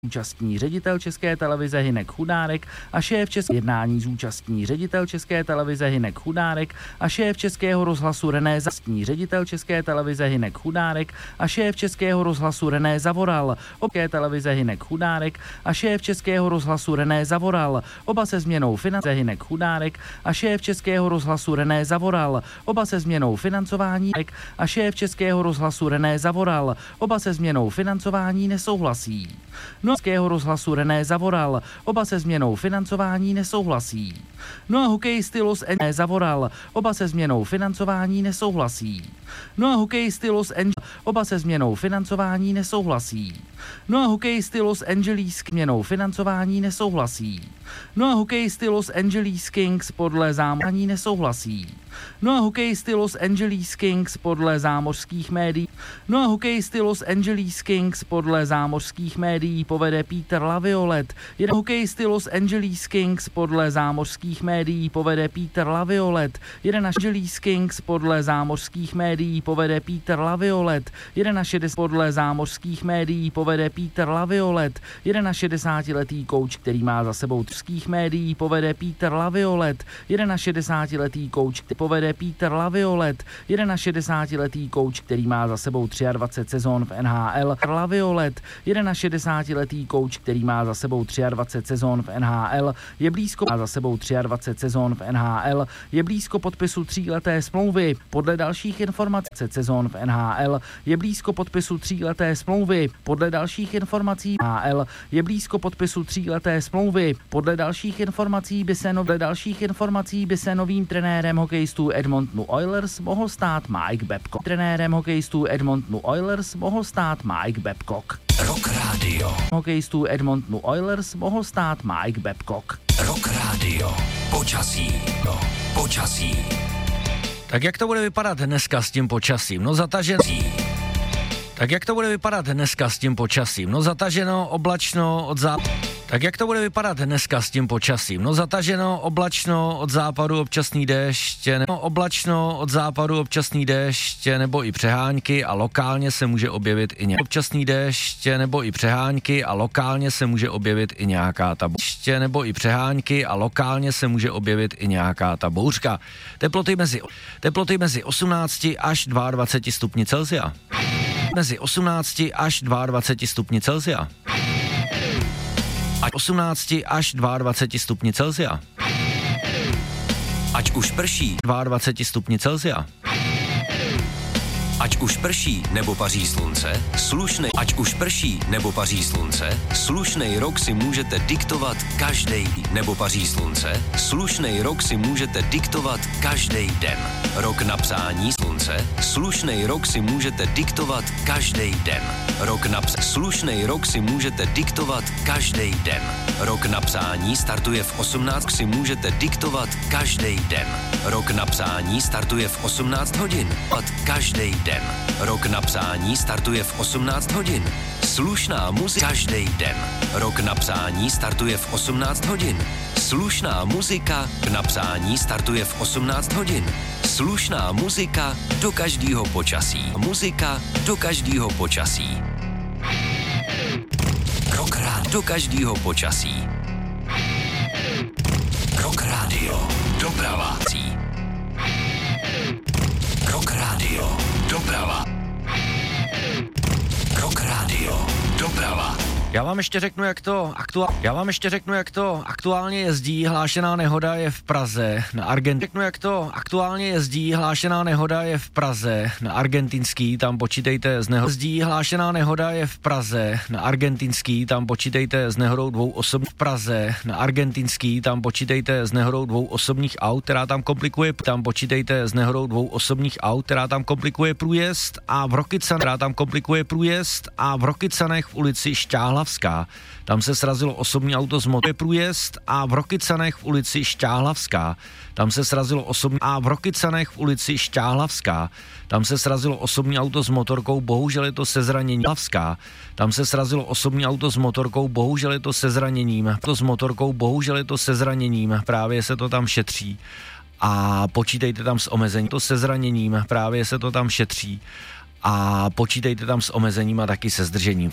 Zúčastní ředitel České televize Hynek Chudárek a šéf Českého jednání zúčastní ředitel České televize Hynek Chudárek a šéf Českého rozhlasu René Zastní ředitel České televize Hynek Chudárek a šéf Českého rozhlasu René Zavoral, České televize Hynek Chudárek a šéf Českého rozhlasu René Zavoral, oba se změnou finance Hynek Chudárek a šéf Českého rozhlasu René Zavoral, oba se změnou financování a šéf Českého rozhlasu René Zavoral, oba se změnou financování nesouhlasí. Českého rozhlasu René Zavoral, oba se změnou financování nesouhlasí. No a hokejisty Los Angeles Zavoral, oba se změnou financování nesouhlasí. No a hokejisty Los Angeles, oba se změnou financování nesouhlasí. No a hokejisty Los Angeles změnou financování nesouhlasí. No a hokejisty Los Angeles Kings podle zámořských nesouhlasí. No a hokejisty Los Angeles Kings podle zámořských médií. No a hokejisty Los Angeles Kings podle zámořských médií povede Peter Laviolette. Jeden hokejisty Los Angeles Kings podle zámořských médií povede Peter Laviolette. Jeden Angeles Kings podle zámořských médií povede Peter Laviolette. 61 podle zámořských médií povede Peter Laviolette. 61letý kouč, který má za sebou českých médií, povede Peter Laviolette. 61letý kouč, který povede Peter Laviolette. 61letý kouč, který má za sebou 23 sezon v NHL, Laviolette. 61letý kouč, který má za sebou 23 sezon v NHL, je blízko má za sebou 23 sezon v NHL, je blízko podpisu 3leté smlouvy. Podle dalších informací sezon v NHL je blízko podpisu 3leté smlouvy. Podle dalších informací NHL je blízko podpisu 3leté smlouvy. Podle dalších informací by se novým trenérem hokejistů Edmontonu Oilers mohl stát Mike Babcock. Trenérem hokejistů Edmontonu Oilers mohl stát Mike Babcock. Rock Radio. Hokejistů Edmontonu Oilers mohl stát Mike Babcock. Rock Radio. Počasí. Tak jak to bude vypadat dneska s tím počasím? No zataženo, oblačno od západu. Tak jak to bude vypadat dneska s tím počasím? No zataženo, oblačno, od západu občasný déšť, nebo i přehánky a lokálně se může objevit i nějaká ta bouřka. Teploty mezi 18 až 22 stupni Celsia. Mezi 18 až 22 stupni Celsia. 18 až 22 stupni Celsia. Ať už prší 22 stupni Celsia. Ať už prší nebo paří slušnej rok si můžete diktovat každej den. Rok na psání slunce, slušnej rok si můžete diktovat každej den. Rok na psání startuje v 18 si můžete diktovat každej den. Rok na psání startuje v 18 hodin. Každej den. Rok na psání startuje v 18 hodin. Slušná muzika každej den. Rok na psání startuje v 18 hodin. Slušná muzika k napsání startuje v 18 hodin. Slušná muzika do každého počasí. Rock Radio. Do každého počasí. Rock Radio. Doprava. Rock Radio. Doprava. Rock Radio. Doprava. Já vám ještě řeknu, jak to aktuálně jezdí. Hlášená nehoda je v Praze na Argentinský, tam počítejte s nehodou dvou osobních aut, která tam komplikuje průjezd a v Rokycanech v ulici Šťáhlavská. Tam se srazilo osobní auto z motorkou, bohužel je to se zraněním. Právě se to tam šetří. A počítejte tam s omezením, a počítejte tam s omezením a taky se zdržením.